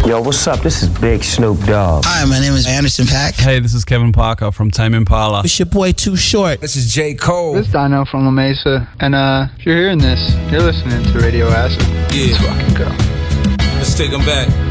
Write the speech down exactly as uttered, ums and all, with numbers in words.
Yo, what's up? This is Big Snoop Dogg. Hi, my name is Anderson .Paak. Hey, this is Kevin Parker from Tame Impala. It's your boy Too Short. This is J. Cole. This is Dino from La Mesa. And uh, if you're hearing this, you're listening to Radio Acid. Yeah. Let's fucking go. Let's take them back.